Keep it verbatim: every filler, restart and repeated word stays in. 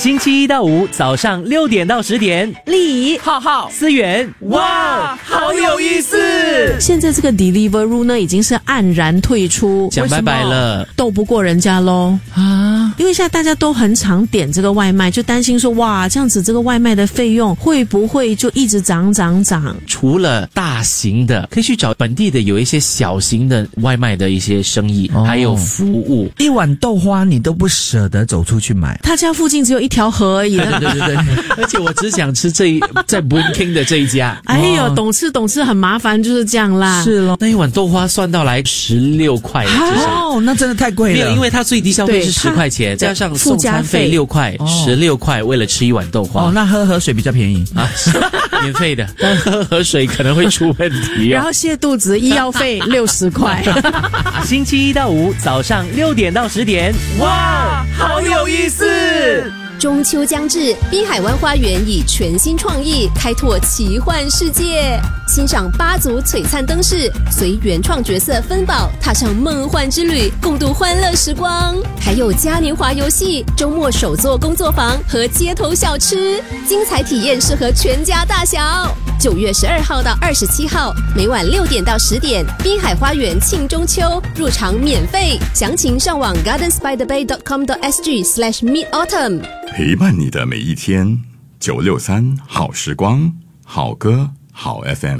星期一到五早上六点到十点， 丽浩浩思源， 哇，好有意思。 现在这个 Deliveroo 呢已经是黯然退出， 讲拜拜了， 斗不过人家咯啊！因为现在大家都很常点这个外卖，就担心说哇，这样子这个外卖的费用会不会就一直涨涨涨？ 除了大型的，可以去找本地的有一些小型的外卖的一些生意，哦、还有服务。 一碗豆花你都不舍得走出去买， 他家附近只有一条河而已。 对对对对，而且我只想吃这一在 Boon King 的这一家。 哎呦，懂吃懂吃很麻烦，就是这样啦。 是咯， 那一碗豆花算到来十六块， 哦，那真的太贵了。 没有，因为它最低消费是十块钱，加上送餐费六块，十六块，为了吃一碗豆花。 哦，那喝河水比较便宜啊， 免费的，但喝河水可能会出问题、哦。 然后泻肚子，医药费六十块。 星期一到五早上六点到十点， 哇，好有意思！ 中秋将至，滨海湾花园以全新创意开拓奇幻世界，欣赏八组璀璨灯饰，随原创角色芬宝踏上梦幻之旅，共度欢乐时光。还有嘉年华游戏、周末手作工作坊和街头小吃，精彩体验适合全家大小。九月十二号到二十七号，每晚六点到十点，滨海花园庆中秋，入场免费，详情上网 gardens by the bay dot com dot s g slash mid autumn。 陪伴你的每一天，九六三好时光，好歌好 F M。